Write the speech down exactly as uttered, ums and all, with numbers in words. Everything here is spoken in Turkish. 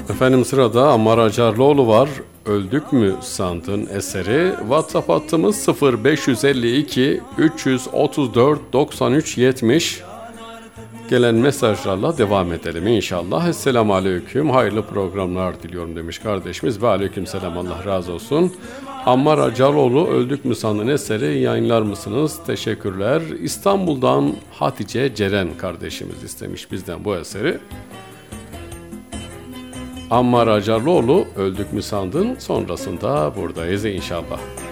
Efendim sırada Ammar Acarlıoğlu var. Öldük mü sandın eseri. WhatsApp hattımız sıfır beş yüz elli iki üç yüz otuz dört doksan üç yetmiş. Gelen mesajlarla devam edelim inşallah. Esselamu Aleyküm. Hayırlı programlar diliyorum demiş kardeşimiz. Ve aleyküm selam, Allah razı olsun. Ammar Acarlıoğlu Öldük mü sandın eseri yayınlar mısınız? Teşekkürler. İstanbul'dan Hatice Ceren kardeşimiz istemiş bizden bu eseri. Ammar Acarlıoğlu Öldük mü sandın sonrasında buradayız inşallah.